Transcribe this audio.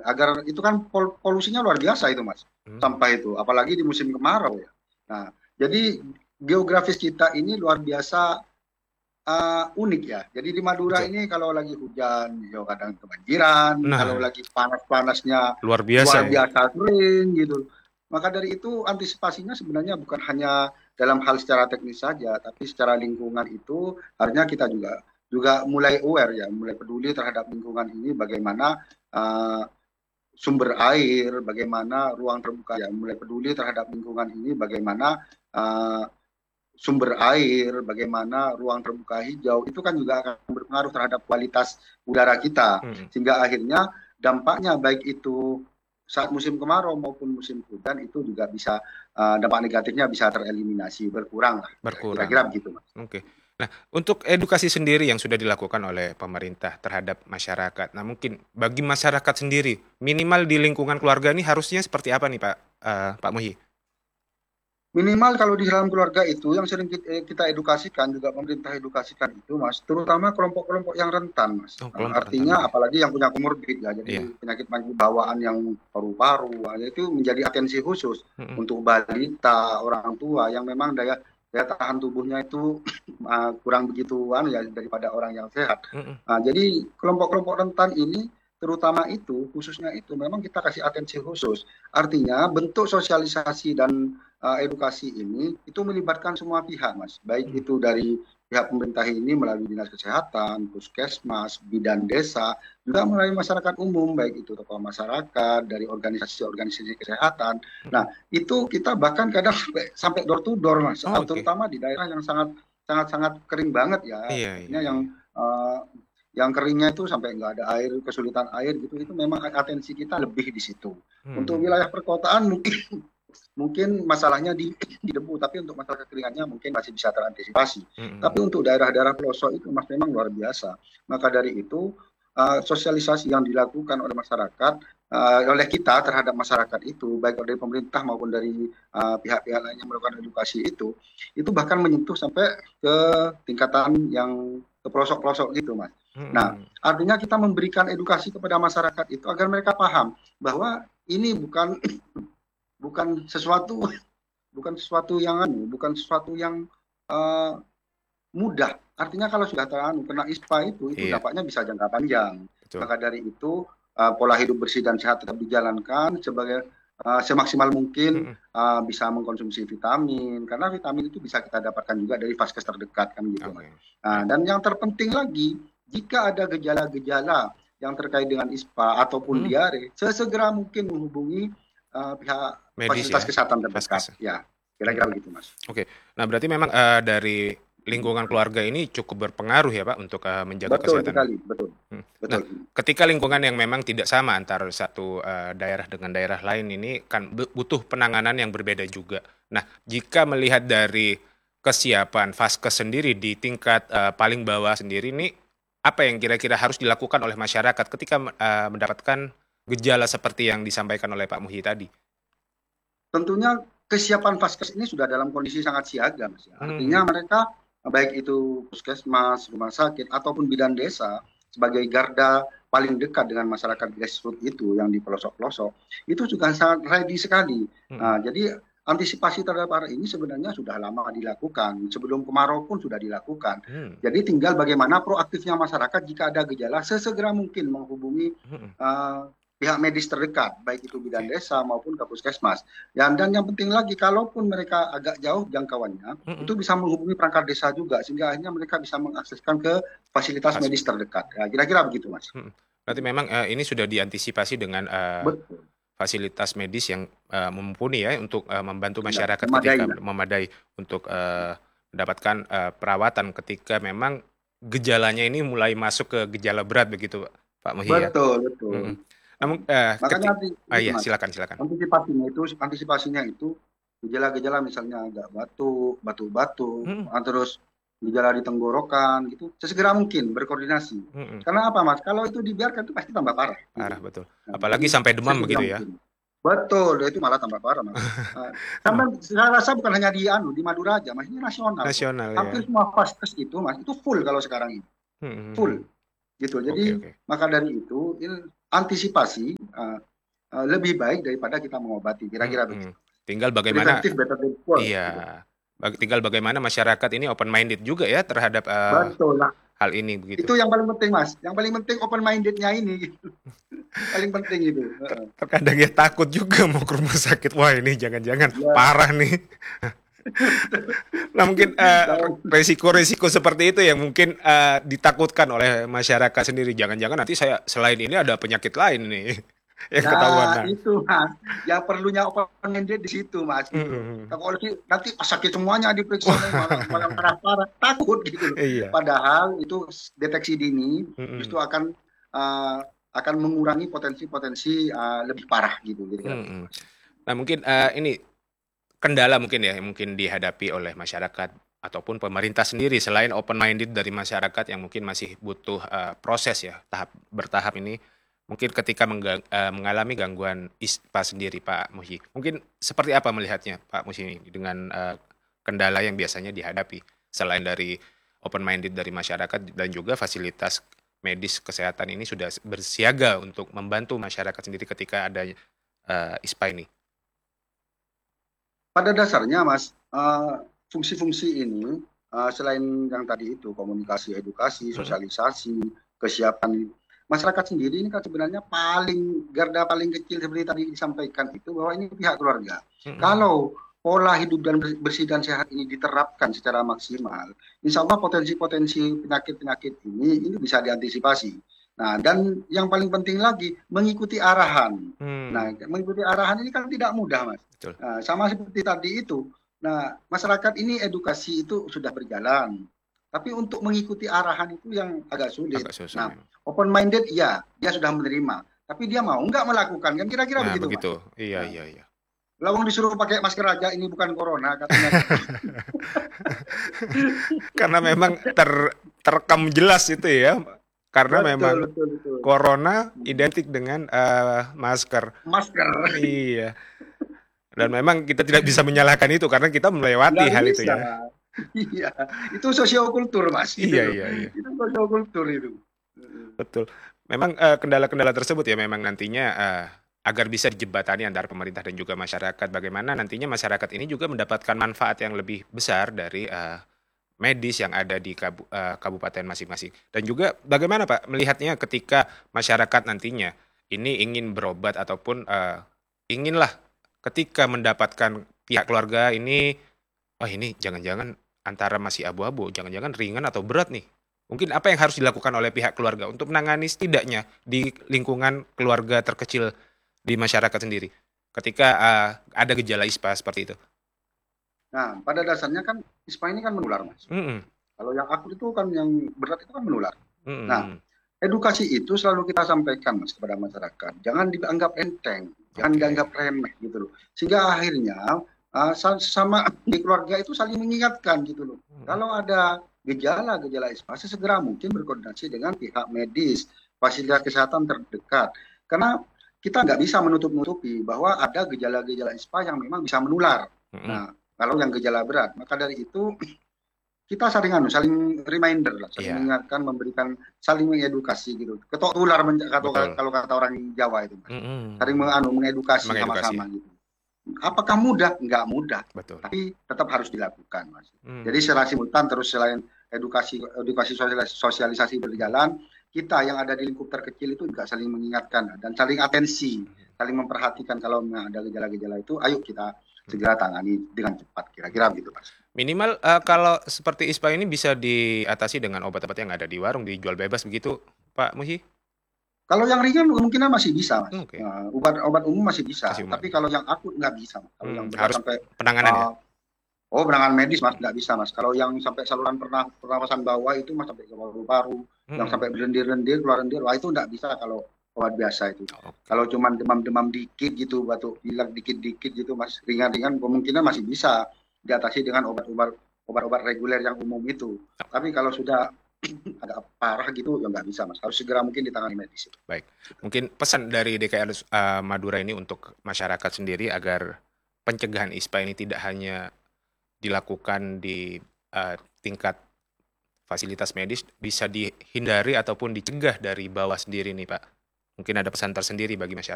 agar itu kan polusinya luar biasa itu Mas, sampah itu, apalagi di musim kemarau ya. Nah, jadi geografis kita ini luar biasa unik ya. Jadi di Madura Betul. ini kalau lagi hujan, ya kadang kebanjiran, kalau Nah, lagi panas-panasnya luar biasa luar ya. biasa kering gitu. Maka dari itu antisipasinya sebenarnya bukan hanya dalam hal secara teknis saja, tapi secara lingkungan itu harusnya kita juga juga mulai aware ya, mulai peduli terhadap lingkungan ini, bagaimana uh, sumber air, bagaimana ruang terbuka ya, mulai peduli terhadap lingkungan ini, bagaimana uh, sumber air, bagaimana ruang terbuka hijau, itu kan juga akan berpengaruh terhadap kualitas udara kita. Mm-mm. Sehingga akhirnya dampaknya baik itu saat musim kemarau maupun musim hujan itu juga bisa dampak negatifnya bisa tereliminasi, berkurang lah. Berkurang. Kira-kira begitu, Mas. Oke. Nah, untuk edukasi sendiri yang sudah dilakukan oleh pemerintah terhadap masyarakat. Nah, mungkin bagi masyarakat sendiri, minimal di lingkungan keluarga ini harusnya seperti apa nih, Pak Muhi? Minimal kalau di dalam keluarga itu yang sering kita edukasikan, juga pemerintah edukasikan itu Mas, terutama kelompok-kelompok yang rentan Mas. Oh, kelompok rentan, Artinya oke. apalagi yang punya komorbid ya, Iya. jadi penyakit bawaan yang paru-paru, itu menjadi atensi khusus Mm-mm. untuk balita, orang tua yang memang daya daya tahan tubuhnya itu kurang begituan ya daripada orang yang sehat. Mm-mm. Jadi kelompok-kelompok rentan ini terutama itu khususnya itu memang kita kasih atensi khusus. Artinya bentuk sosialisasi dan edukasi ini itu melibatkan semua pihak, Mas. Baik Mm. itu dari pihak pemerintah ini melalui dinas kesehatan, puskesmas, bidan desa, juga melalui masyarakat umum, baik itu tokoh masyarakat, dari organisasi-organisasi kesehatan. Nah, itu kita bahkan kadang sampai door to door, Mas. Oh, oke. Terutama di daerah yang sangat sangat sangat kering banget ya, Iya, iya, artinya iya. yang keringnya itu sampai nggak ada air, kesulitan air gitu, itu memang atensi kita lebih di situ. Untuk Hmm. wilayah perkotaan mungkin masalahnya di debu, tapi untuk masalah kekeringannya mungkin masih bisa terantisipasi. Tapi Mm-mm. untuk daerah-daerah pelosok itu Mas memang luar biasa. Maka dari itu sosialisasi yang dilakukan oleh masyarakat, oleh kita terhadap masyarakat itu, baik dari pemerintah maupun dari pihak-pihak lain yang melakukan edukasi itu bahkan menyentuh sampai ke tingkatan yang ke pelosok-pelosok gitu, Mas. Nah, Mm-mm. artinya kita memberikan edukasi kepada masyarakat itu agar mereka paham bahwa ini bukan sesuatu bukan sesuatu yang uh, mudah. Artinya kalau sudah kena ISPA itu Iya, dampaknya bisa jangka panjang. betul. Maka dari itu pola hidup bersih dan sehat tetap dijalankan sebagai semaksimal mungkin Mm-mm. bisa mengkonsumsi vitamin, karena vitamin itu bisa kita dapatkan juga dari vaskes terdekat kan gitu Mas. Oke. Ya. Dan yang terpenting lagi, jika ada gejala-gejala yang terkait dengan ISPA ataupun Mm-mm. diare, sesegera mungkin menghubungi pihak Medis fasilitas ya, kesehatan terdekat. vaskes. Ya, kira-kira Mm-mm. begitu Mas. Oke. Nah, berarti memang dari lingkungan keluarga ini cukup berpengaruh ya, Pak, untuk menjaga Betul kesehatan. sekali, betul, Hmm. Nah, betul. ketika lingkungan yang memang tidak sama antara satu daerah dengan daerah lain ini kan butuh penanganan yang berbeda juga. Nah, jika melihat dari kesiapan Vaskes sendiri di tingkat paling bawah sendiri ini, apa yang kira-kira harus dilakukan oleh masyarakat ketika mendapatkan gejala seperti yang disampaikan oleh Pak Muhi tadi? Tentunya kesiapan vaskes ini sudah dalam kondisi sangat siaga, Mas. Artinya Hmm. mereka baik itu puskesmas, rumah sakit ataupun bidan desa sebagai garda paling dekat dengan masyarakat grassroots itu yang di pelosok-pelosok itu juga sangat ready sekali. Hmm. Jadi antisipasi terhadap hal ini sebenarnya sudah lama dilakukan, sebelum kemarau pun sudah dilakukan. Hmm. Jadi tinggal bagaimana proaktifnya masyarakat jika ada gejala sesegera mungkin menghubungi Hmm. uh, pihak medis terdekat, baik itu bidan Oke. desa maupun ke puskesmas. Dan yang penting lagi, kalaupun mereka agak jauh jangkauannya, Hmm. itu bisa menghubungi perangkat desa juga, sehingga akhirnya mereka bisa mengakseskan ke fasilitas Pas. medis terdekat. Ya, kira-kira begitu, Mas. Hmm. Berarti memang ini sudah diantisipasi dengan Betul, fasilitas medis yang mumpuni ya untuk membantu ya, masyarakat memadai ketika lah. memadai untuk mendapatkan perawatan ketika memang gejalanya ini mulai masuk ke gejala berat begitu Pak Muhi ya. Betul, betul. Mm-mm. Namun Makanya itu, iya Mas, silakan silakan. antisipasinya itu gejala-gejala misalnya agak batuk-batuk, Mm-mm. terus gejala di tenggorokan gitu, sesegera mungkin berkoordinasi. Mm-mm. Karena apa, Mas? Kalau itu dibiarkan itu pasti tambah parah gitu. Parah betul. Nah, Apalagi jadi sampai demam sesegera begitu ya. mungkin. Betul, itu malah tambah parah, Mas. Sampai saya rasa bukan hanya di Madura aja, Mas, ini nasional kok. Nasional ya. Hampir semua vaskes itu, Mas, itu full kalau sekarang ini. Mm-mm. Full gitu. Oke Jadi oke. maka dari itu antisipasi lebih baik daripada kita mengobati, kira-kira begitu. Tinggal bagaimana Preventif better than cure, iya, gitu. tinggal bagaimana masyarakat ini open minded juga ya terhadap Betul lah. hal ini begitu. Itu yang paling penting, Mas. Yang paling penting open minded-nya ini gitu. Paling penting itu. Terkadang ya takut juga mau ke rumah sakit. Wah, ini jangan-jangan Ya, parah nih. Nah, mungkin kalau resiko-resiko seperti itu yang mungkin ditakutkan oleh masyarakat sendiri. Jangan-jangan nanti saya selain ini ada penyakit lain nih yang ketahuan. nah Nah, itu Mas, ya perlunya open minded di situ Mas gitu loh. mm-mm. Kalau nanti pas sakit semuanya diperiksa nih, malah malah parah-parah, takut gitu loh. Iya. Padahal itu deteksi dini Mm-mm. justru akan mengurangi potensi-potensi lebih parah gitu kira-kira begitu Mm-mm. Mas. Nah, mungkin ini kendala mungkin ya yang mungkin dihadapi oleh masyarakat ataupun pemerintah sendiri selain open minded dari masyarakat yang mungkin masih butuh proses ya bertahap ini mungkin ketika mengalami gangguan ISPA sendiri Pak Muhyi. Mungkin seperti apa melihatnya Pak Muhyi ini dengan kendala yang biasanya dihadapi selain dari open minded dari masyarakat dan juga fasilitas medis kesehatan ini sudah bersiaga untuk membantu masyarakat sendiri ketika ada ISPA ini. Pada dasarnya Mas, fungsi-fungsi ini selain yang tadi itu komunikasi, edukasi, Mm-mm. sosialisasi, kesiapan masyarakat sendiri ini kan sebenarnya garda paling kecil seperti tadi disampaikan itu bahwa ini pihak keluarga. Mm-mm. Kalau pola hidup dan bersih dan sehat ini diterapkan secara maksimal, insya Allah potensi-potensi penyakit-penyakit ini bisa diantisipasi. Nah, dan yang paling penting lagi mengikuti arahan. Nah, mengikuti arahan ini kan tidak mudah, Mas. Betul. Nah, sama seperti tadi itu. Nah, masyarakat ini edukasi itu sudah berjalan. Tapi untuk mengikuti arahan itu yang agak sulit. Agak susah Nah, memang. open minded ya, dia sudah menerima. Tapi dia mau nggak melakukan kan kira-kira Nah, begitu, Mas. begitu. Iya, Nah, iya, iya. lawang disuruh pakai masker aja ini bukan corona katanya. Karena memang terekam jelas itu ya. Karena Betul, memang betul, betul. corona identik dengan masker. Masker. Iya. Dan memang kita tidak bisa menyalahkan itu karena kita melewati Nggak hal itu bisa. ya. Iya, itu sosiokultur, Mas. Gitu Iya, loh. iya, iya. Itu sosiokultur itu. Betul. Memang kendala-kendala tersebut ya memang nantinya agar bisa dijembatani antara pemerintah dan juga masyarakat. Bagaimana nantinya masyarakat ini juga mendapatkan manfaat yang lebih besar dari medis yang ada di kabupaten masing-masing. Dan juga bagaimana Pak melihatnya ketika masyarakat nantinya ini ingin berobat ataupun inginlah ketika mendapatkan pihak keluarga ini, oh ini jangan-jangan antara masih abu-abu, jangan-jangan ringan atau berat nih. Mungkin apa yang harus dilakukan oleh pihak keluarga untuk menangani setidaknya di lingkungan keluarga terkecil di masyarakat sendiri ketika ada gejala ISPA seperti itu. Nah, pada dasarnya kan ISPA ini kan menular, Mas. Mm-mm. Kalau yang akut itu kan yang berat itu kan menular. Nah, Mm-mm. edukasi itu selalu kita sampaikan, Mas, kepada masyarakat. Jangan dianggap enteng, jangan Oke. dianggap remeh gitu loh. Sehingga akhirnya sama di keluarga itu saling mengingatkan gitu loh. Kalau ada gejala-gejala ISPA, segera mungkin berkoordinasi dengan pihak medis, fasilitas kesehatan terdekat. Karena kita nggak bisa menutup-nutupi bahwa ada gejala-gejala ISPA yang memang bisa menular. Mm-mm. Nah, kalau yang gejala berat, maka dari itu kita saling reminder lah, saling Iya, mengingatkan, saling mengedukasi gitu. Ketok tular betul. kalau kata orang Jawa itu, Mas. Mm-mm. Saling mengedukasi Mengedukasi, sama-sama gitu. Apakah mudah? Enggak mudah, betul. tapi tetap harus dilakukan, Mas. Mm. Jadi secara simultan terus selain edukasi sosialisasi berjalan, kita yang ada di lingkup terkecil itu juga saling mengingatkan dan saling atensi, saling memperhatikan kalau ada gejala-gejala itu, ayo kita segera tangani dengan cepat, kira-kira begitu, Mas. Minimal kalau seperti ISPA ini bisa diatasi dengan obat-obat yang ada di warung dijual bebas begitu, Pak Muhyi? Kalau yang ringan kemungkinan masih bisa, Mas. Oke. Obat umum masih bisa, Masih tapi umum. kalau yang akut nggak bisa, Mas. Kalau yang berat Harus sampai penanganan ya? penanganan medis, Mas, nggak bisa, Mas. Kalau yang sampai saluran pernafasan bawah itu, Mas, sampai ke paru-paru, yang sampai berlendir-lendir, keluar lendir, wah itu nggak bisa kalau obat biasa itu. Oke. Kalau cuma demam-demam dikit gitu, batuk pilek dikit-dikit gitu, Mas, ringan-ringan kemungkinan masih bisa diatasi dengan obat-obat reguler yang umum itu. Tapi kalau sudah agak parah gitu, ya nggak bisa, Mas. Harus segera mungkin ditangani medis. Baik. Mungkin pesan dari DKR Madura ini untuk masyarakat sendiri agar pencegahan ISPA ini tidak hanya dilakukan di tingkat fasilitas medis, bisa dihindari ataupun dicegah dari bawah sendiri nih Pak. Mungkin ada pesan tersendiri bagi masyarakat.